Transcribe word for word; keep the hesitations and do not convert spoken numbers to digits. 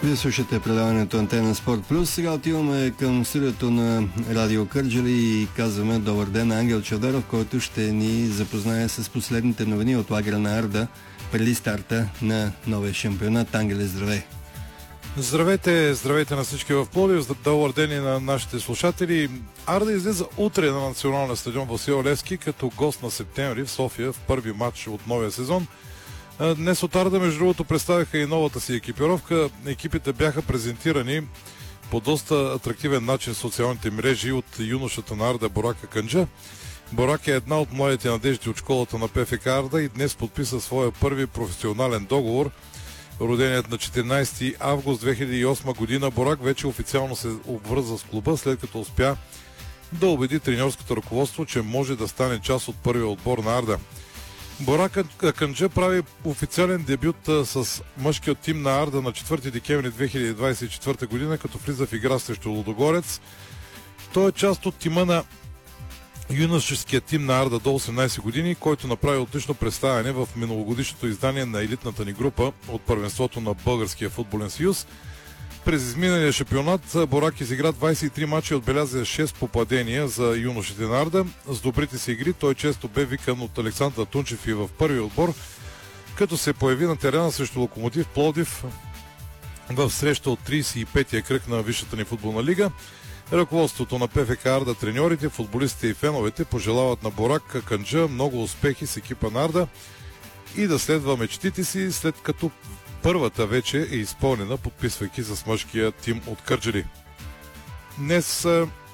Вие слушате предаването Антена Спорт Плюс. Сега отиваме към студиото на Радио Кърджали и казваме добър ден на Ангел Чадъров, който ще ни запознае с последните новини от лагера на Арда преди старта на новия шампионат. Ангеле, здравей! Здравейте, здравейте на всички в Пловдив, добър ден и на нашите слушатели. Арда излиза утре на националния стадион Васил Левски като гост на септември в София в първи матч от новия сезон. Днес от Арда, между другото, представиха и новата си екипировка. Екипите бяха презентирани по доста атрактивен начин в социалните мрежи от юношата на Арда Борак Акънджа. Борак е една от младите надежди от школата на ПФК Арда и днес подписа своя първи професионален договор. Роденият на четиринайсети август две хиляди и осма година, Борак вече официално се обвърза с клуба, след като успя да убеди треньорското ръководство, че може да стане част от първия отбор на Арда. Борак Акънджа прави официален дебют с мъжкия тим на Арда на четвърти декември две хиляди двайсет и четвърта година, като влиза в игра срещу Лудогорец. Той е част от тима на юношеския тим на Арда до осемнайсет години, който направи отлично представяне в миналогодишното издание на елитната ни група от първенството на Българския футболен съюз. През изминалия шампионат Борак изигра двайсет и три мача и отбеляза шест попадения за юношите на Арда. С добрите си игри той често бе викан от Александър Тунчев и в първи отбор, като се появи на терена срещу Локомотив Пловдив в среща от трийсет и петия кръг на Висшата ни футболна лига. Ръководството на ПФК Арда, треньорите, футболистите и феновете пожелават на Борак Акънджа много успехи с екипа на Арда и да следва мечтите си, след като първата вече е изпълнена, подписвайки с мъжкия тим от Кърджали. Днес